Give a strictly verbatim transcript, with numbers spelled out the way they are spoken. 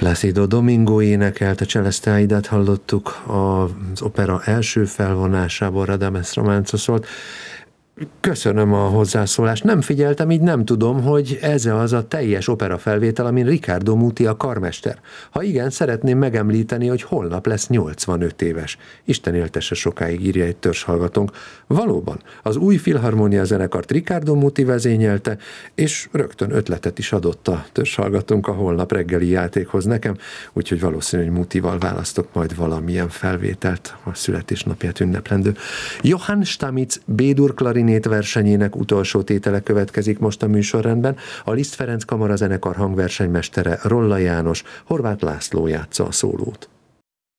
Plácido Domingo énekelt, a Celeste Aidát hallottuk, az opera első felvonásából Radames Romanza szólt. Köszönöm a hozzászólást. Nem figyeltem, így nem tudom, hogy ez az a teljes opera felvétel, amin Riccardo Muti a karmester. Ha igen, szeretném megemlíteni, hogy holnap lesz nyolcvanöt éves. Isten éltesse sokáig, írja egy törzshallgatónk. Valóban, az új filharmónia zenekart Riccardo Muti vezényelte, és rögtön ötletet is adott a törzshallgatónk a holnap reggeli játékhoz nekem, úgyhogy valószínű, hogy Mutival választok majd valamilyen felvételt a születésnapját ünneplendő. Johann Stamitz B-dur klarinét versenyének utolsó tétele következik most a műsorrendben. A Liszt Ferenc Kamarazenekar hangversenymestere Rolla János, Horváth László játsza a szólót.